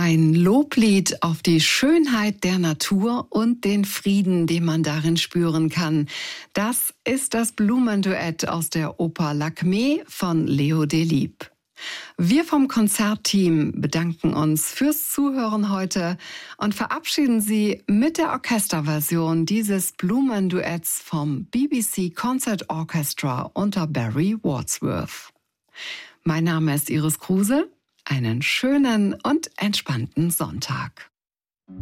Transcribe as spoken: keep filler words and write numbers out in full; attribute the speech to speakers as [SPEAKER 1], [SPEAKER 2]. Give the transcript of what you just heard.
[SPEAKER 1] Ein Loblied auf die Schönheit der Natur und den Frieden, den man darin spüren kann. Das ist das Blumenduett aus der Oper Lakmé von Leo Delibes. Wir vom Konzertteam bedanken uns fürs Zuhören heute und verabschieden Sie mit der Orchesterversion dieses Blumenduetts vom B B C Concert Orchestra unter Barry Wordsworth. Mein Name ist Iris Kruse. Einen schönen und entspannten Sonntag.